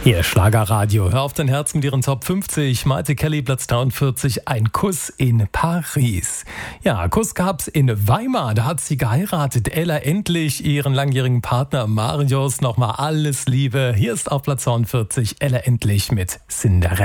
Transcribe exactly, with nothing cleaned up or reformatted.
Hier Schlagerradio. Hör auf dein Herz mit ihren Top fünfzig. Maite Kelly, Platz dreiundvierzig. Ein Kuss in Paris. Ja, Kuss gab's in Weimar. Da hat sie geheiratet. Ella endlich ihren langjährigen Partner Marius. Nochmal alles Liebe. Hier ist auf Platz zweiundvierzig Ella endlich mit Cinderella.